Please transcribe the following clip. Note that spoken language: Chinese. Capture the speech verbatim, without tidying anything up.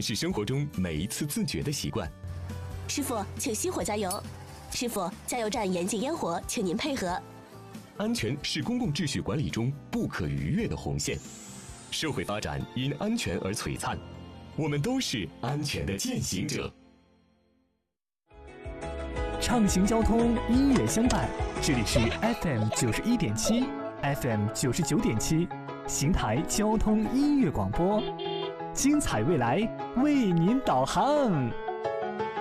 是生活中每一次自觉的习惯。 师傅，请熄火加油。师傅，加油站严禁烟火，请您配合。 安全是公共秩序管理中不可逾越的红线。社会发展因安全而璀璨，我们都是安全的践行者。 畅行交通，音乐相伴。这里是 F M 九十一点七 ，F M 九十九点七，邢台交通音乐广播，精彩未来为您导航。